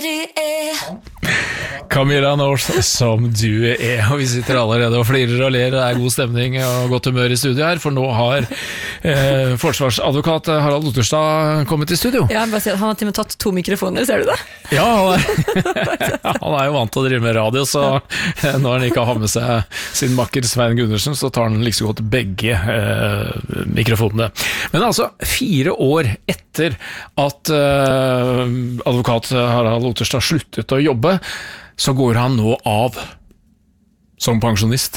Camilla North, som du og vi sitter allerede og flirer og ler, det god stemning og godt humør i studio her, for nå har forsvarsadvokat Harald Otterstad kommet i studio. Ja, bare si at han har til og med tatt 2 mikrofoner, ser du det? Ja, han jo vant til å drive med radio, så når han ikke har med seg sin makker Svein Gundersen, så tar han like så godt begge mikrofonene. Men altså, 4 år etter at advokat Harald Otterstad sluttet å jobbe, så går han nå av som pensjonist.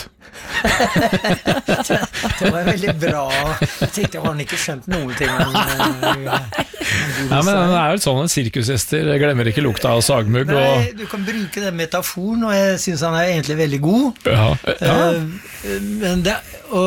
Det var veldig bra. Jeg tenkte, har han ikke skjønt noen ting Ja, men det jo sånn en sirkushester glemmer ikke lukta av sagmugg. Nei, du kan bruke den metaforen, og jeg synes han egentlig veldig god. Ja. Men det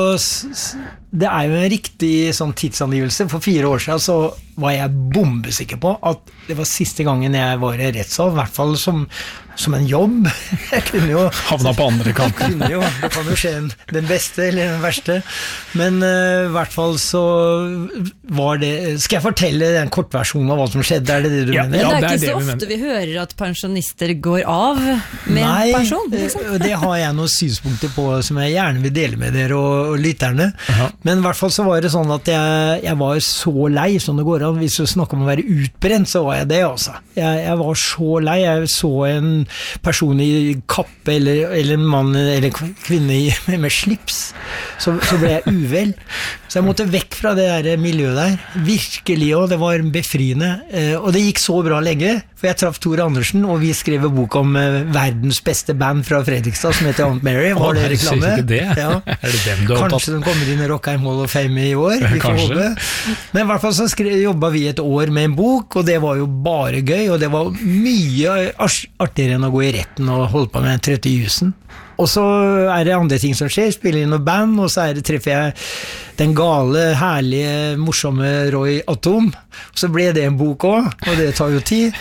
jo en riktig sånn tidsangivelse. For 4 år siden så var jeg bombesikker på at det var siste gangen jeg var i rettssal, i hvert fall som en jobb. Jeg kunne jo havna på andre kanten. Det kan jo skje den beste eller den verste. Men i hvert fall så var det. Skal jeg fortelle den kortversjonen av hva som skjedde? Er det det du mener? Men det ikke så ofte vi hører at pensjonister går av med pensjon. Nei, det har jeg noen synspunkter på som jeg gjerne vil dele med dere og lytterne. Men i hvert fall så var det sånn at jeg var så lei som det går an. Hvis du snakker om å være utbrent, så var jeg det altså. Jeg var så lei. Jeg så en person i kappe eller en mann eller kvinne med slips, så ble jeg uvel. Så jeg måtte vekk fra det der miljøet der. Virkelig, og det var befriende. Og det gikk så bra lenge, for jeg traff Tor Andersen, og vi skrev en bok om verdens beste band fra Fredrikstad, som heter Aunt Mary. Var det reklame? Det? Ja. Er det dem du har tatt? Kanskje den kommer inn i Rockheim Hall of Fame i år, vi får håpe. Men i hvert fall så jobbet vi et år med en bok, og det var jo bare gøy, og det var mye artigere enn å gå i retten og holde på med 30 jusen. Og så det andre ting som skjer, spiller inn noe band, og så treffer jeg den gale, herlige, morsomme Roy Atom. Så ble det en bok også, og det tar jo tid.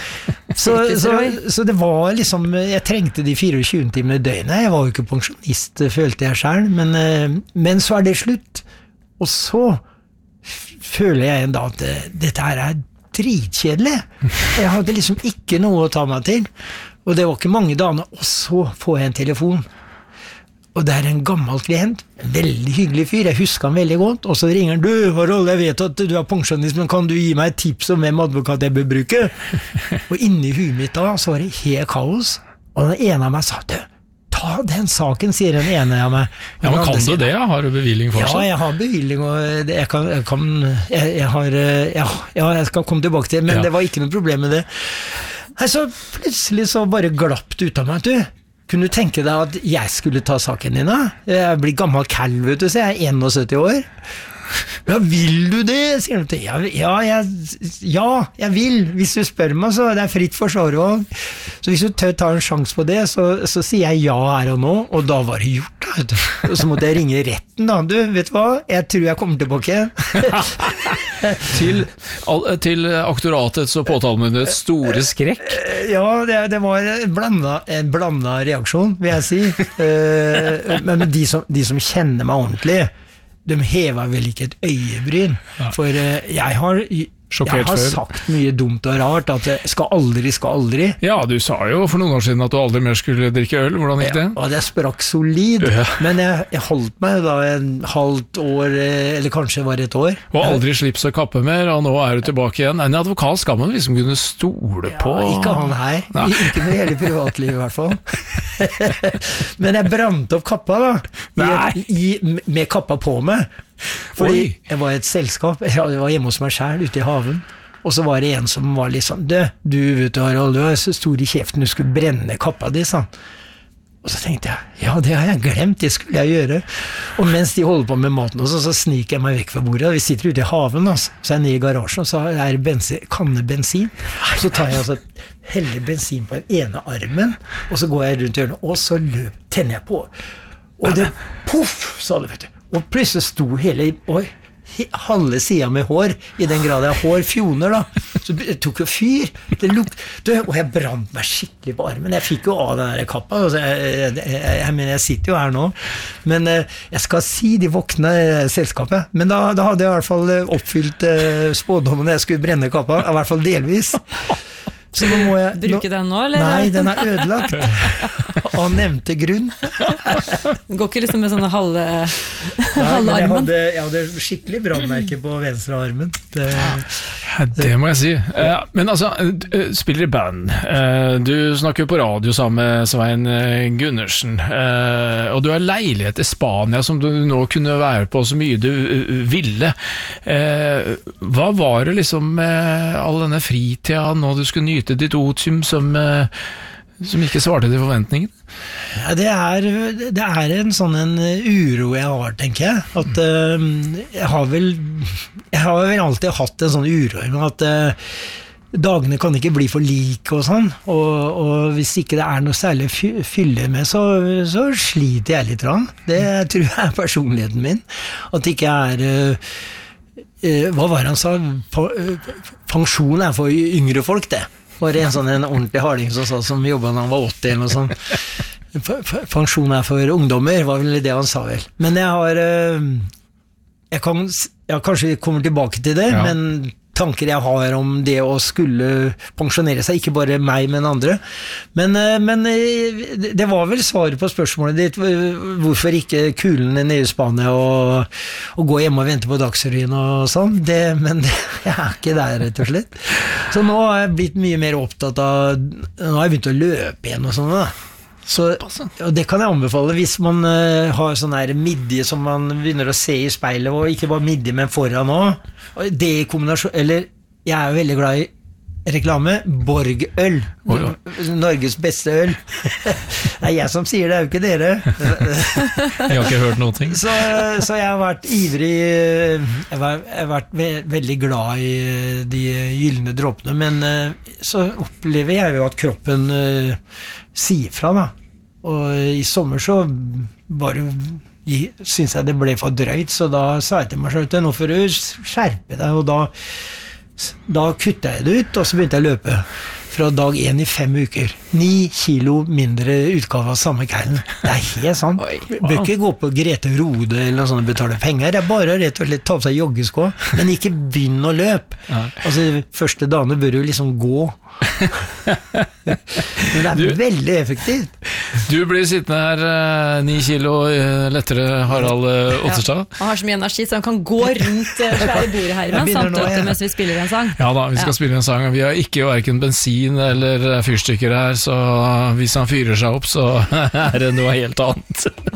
Så det var liksom, jeg trengte de 24 timene i døgnet. Jeg var jo ikke pensjonist, følte jeg selv, men så det slutt. Og så føler jeg en dag at dette her dritkjedelig. Jeg hadde liksom ikke noe å ta meg til. Og det var ikke mange dager, og så får jeg en telefon. Og det en gammel klient, en veldig hyggelig fyr, jeg husker han veldig godt, og så ringer han, du Harald, jeg vet at du pensjonist, men kan du gi meg et tips om hvem advokat jeg bør bruke? Og inni huet mitt da, så var det helt kaos, og den ene av meg sa, du, ta den saken, sier den ene av meg. Ja, men kan du det? Har du bevilling for seg? Ja, jeg har bevilling, og jeg skal komme tilbake til, men det var ikke noe problem med det. Så plutselig så bare glapp det ut av meg, du. Kunne du tenke deg at jeg skulle ta saken din da? Jeg blir gammel kalv, vet du, så jeg 71 år. Ja, vil du det? Sier han til. Ja, jeg vil. Hvis du spør meg, så det fritt forsvarsvalg. Så hvis du tar en sjans på det, så sier jeg ja her og nå, og da var det gjort. Da. Og så måtte jeg ringe retten da. Du, vet du hva? Jeg tror jeg kommer tilbake. til aktoratets og påtalemyndighetens store skrekk? Ja, det var en blandet reaksjon, vil jeg si. Men de som kjenner meg ordentlig, de hever vel ikke et øyebryn, for jeg har sagt mye dumt og rart, at det skal aldri. Ja, du sa jo for noen år siden at du aldri mer skulle drikke øl, hvordan gikk det? Ja, det sprakk solid, men jeg holdt meg da en halvt år, eller kanskje var det et år. Og aldri slips og kappe mer, og nå du tilbake igjen. En advokat skal man liksom kunne stole på. Ja, ikke han her. Ikke med hele privatlivet i hvert fall. Men jeg brant opp kappa da, med kappa på meg. Fordi jeg var i et selskap, jeg var hjemme hos meg selv ute i haven, og så var det en som var litt sånn, du vet du Harald, du så stor i kjeften, du skulle brenne kappa di, sånn. Og så tenkte jeg, ja, det har jeg glemt, det skulle jeg gjøre. Og mens de holder på med maten også, så sniker jeg meg vekk fra bordet, vi sitter ute i haven, altså. Så jeg ned i garasjen, og så det kanne bensin, så tar jeg altså heller bensin på den ene armen, og så går jeg rundt hjørnet, og så tenner jeg på. Og det, poff, sa det, vet du. Og plutselig sto halve siden med hår, i den grad jeg har hår, fjoner da, så det tok jo fyr, og jeg brant meg skikkelig på armen, jeg fikk jo av den der kappa, jeg sitter jo her nå, men jeg skal si de våkne selskapet, men da hadde jeg i hvert fall oppfylt spådommen jeg skulle brenne kappa, i hvert fall delvis. Så nå må jeg bruke den nå, eller? Nei, den er ødelagt. Av nevnte grunn. Den går ikke liksom med sånne halve armen? Jeg hadde skikkelig brannmerke på venstre armen. Det må jeg si. Men altså, spiller i band. Du snakker jo på radio sammen med Svein Gundersen, og du har leilighet i Spania som du nå kunne være på så mye du ville. Hva var det liksom med all denne fritida nå du skulle nyte ditt otium som ikke svarte til forventningene? Ja, det er en sånn en uro jeg har, tenker jeg. At jeg har vel alltid hatt en sånn uro med at dagene kan ikke bli for like og sånn, og hvis ikke det er noe særlig fylle med, så sliter jeg litt. Det tror jeg er personligheten min. At det ikke er hva var det han sa? Pensjon er for yngre folk, det. Var det en ordentlig harding som sa, som jobbet når han var 80 eller noe sånt. Pensjon er for ungdommer, var vel det han sa vel. Men jeg kanskje kommer tilbake til det, men tanker jeg har om det å skulle pensjonere seg, ikke bare meg, men andre. Men det var vel svaret på spørsmålet ditt, hvorfor ikke kulen nede i Spania og gå hjem og vente på Dagsrevyen og sånn, men jeg er ikke der, rett og slett. Så nå har jeg blitt mye mer opptatt av, nå har jeg begynt å løpe igjen og sånn da. Og det kan jeg anbefale hvis man har sånn her midje som man begynner å se i speilet, og ikke bare midje, men foran også. Og det i kombinasjon, eller jeg er jo veldig glad i reklame, Borg-øl, Norges beste øl. Det er jeg som sier det, er jo ikke dere. Jeg har ikke hørt noen ting. Så jeg har vært ivrig, jeg har vært veldig glad i de gyllene dråpene, men så opplever jeg jo at kroppen sier fra da. Og i sommer så synes jeg det ble for drøyt, så da sa jeg til meg selv, nå får du skjerpe deg, og da kuttet jeg det ut, og så begynte jeg å løpe fra dag 1 i 5 uker. 9 kilo mindre utgave av samme keilen. Det er helt sant. Bør ikke gå på Grete Rode eller noe sånt og betale penger. Det er bare rett og slett ta på seg joggesko, men ikke begynne å løpe. Altså, første dagene bør du liksom gå. Men det er veldig effektivt. Du blir sittende her 9 kilo lettere, Harald Otterstad. Han har så mye energi, så han kan gå rundt svære bordet her mens vi spiller en sang. Ja da, vi skal spille en sang. Vi har ikke hverken bensin eller fyrstykker her, så hvis han fyrer seg opp, så er det noe helt annet.